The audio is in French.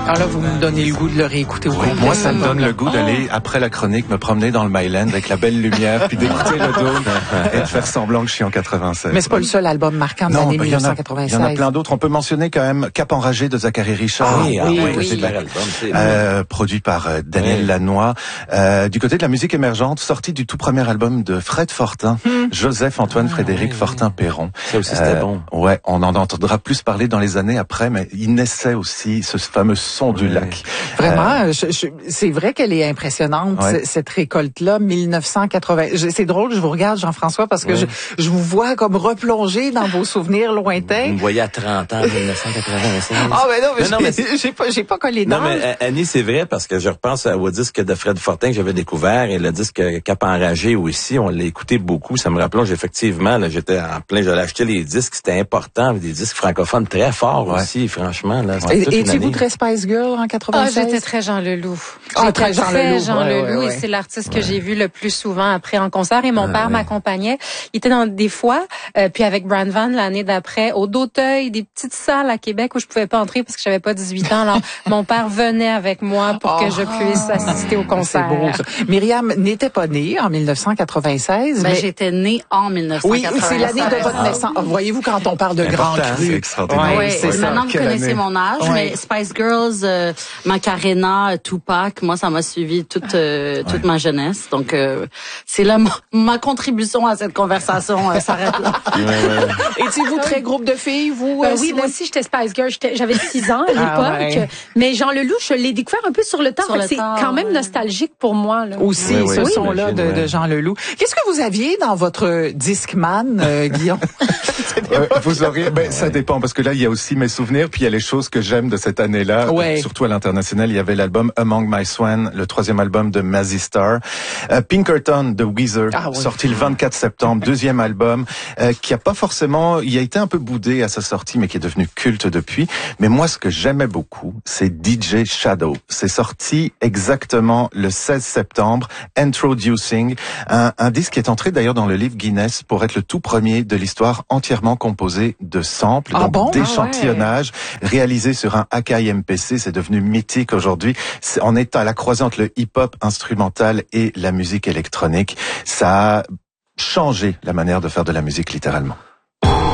Alors là, vous me donnez le goût de le réécouter au complet. Moi, ça me donne le goût d'aller, après la chronique, me promener dans le Myland avec la belle lumière, puis d'écouter le Dôme et de faire semblant que je suis en 96. Mais c'est pas le seul album marquant de l'année 1996. Il y en a plein d'autres. On peut mentionner quand même Cap enragé de Zachary Richard. Super album. Produit par Daniel Lanois. Du côté de la musique émergente, sorti du tout premier album de Fred Fortin, Joseph-Antoine Frédéric Fortin-Perron. Ça aussi, c'était bon. Ouais, on en entendra plus parler dans les années après, mais il naissait aussi ce fameux son du lac. Vraiment, c'est vrai qu'elle est impressionnante, cette récolte-là, 1980. C'est drôle, je vous regarde, Jean-François, parce que je vous vois comme replonger dans vos souvenirs lointains. Vous me voyez à 30 ans, 1996. Ah, ben non, mais j'ai pas collé d'âge. Non, mais Annie, c'est vrai, parce que je repense au disque de Fred Fortin que j'avais découvert, et le disque Cap enragé aussi, on l'a écouté beaucoup. Ça me rappelait, effectivement, là, j'étais en plein, j'allais acheter les disques, c'était important, des disques francophones très forts aussi, franchement. Là, et étiez-vous très Spice Girl en 96? Ah, j'étais très Jean Leloup. Très Jean Leloup. Et c'est l'artiste que j'ai vu le plus souvent après en concert. Et mon père m'accompagnait. Il était dans des fois, puis avec Brand Van l'année d'après, au d'Auteuil, des petites salles à Québec où je pouvais pas entrer parce que j'avais pas 18 ans. Alors, mon père venait avec moi pour que je puisse assister au concert. C'est beau, ça. Myriam n'était pas née en 1996. Mais j'étais née en 1996. Oui, c'est l'année de votre naissance. Voyez-vous, quand on parle de grand cru. C'est extraordinaire. Maintenant, vous connaissez mon âge, mais Spice Girls, Macarena, Tupac, moi, ça m'a suivi toute ma jeunesse. Donc, c'est là ma contribution à cette conversation s'arrête là. Étiez-vous très groupe de filles, vous? Oui, moi aussi, j'étais Spice Girl. J'avais 6 ans à l'époque. Mais Jean Leloup, je l'ai découvert un peu sur le temps. C'est quand même nostalgique pour moi. Là. Aussi, ce son-là de Jean Leloup. Qu'est-ce que vous aviez dans votre Discman, Guillaume? Vous auriez, ça dépend, parce que là, il y a aussi mes souvenirs, puis il y a les choses que j'aime de cette année-là. Surtout à l'international, il y avait l'album Among My Swan, le 3e album de Mazzy Star. Pinkerton de Weezer, sorti le 24 septembre, 2e album, qui a pas forcément, il a été un peu boudé à sa sortie, mais qui est devenu culte depuis. Mais moi, ce que j'aimais beaucoup, c'est DJ Shadow. C'est sorti exactement le 16 septembre, Introducing, un disque qui est entré d'ailleurs dans le livre Guinness pour être le tout premier de l'histoire entièrement composé de samples, d'échantillonnage, réalisé sur un Akai MPC. C'est devenu mythique aujourd'hui. On est à la croisée entre le hip-hop instrumental et la musique électronique. Ça a changé la manière de faire de la musique, littéralement.